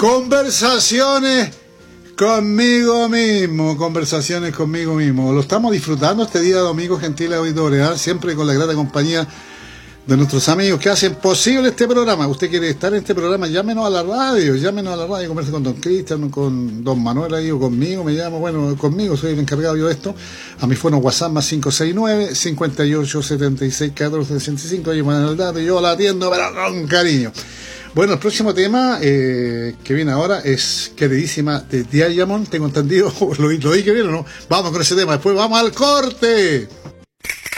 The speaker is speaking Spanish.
Conversaciones conmigo mismo. Lo estamos disfrutando este día domingo, gentiles auditores, siempre con la grata compañía de nuestros amigos que hacen posible este programa. Usted quiere estar en este programa, llámenos a la radio, converse con don Cristian, con don Manuel ahí, o conmigo, conmigo, soy el encargado yo de esto. A mi fono WhatsApp más 569-5876-1465, ahí ponen el dato y yo la atiendo, pero con cariño. Bueno, el próximo tema que viene ahora es queridísima de Diamond, tengo entendido, lo dije bien o no. Vamos con ese tema, después vamos al corte.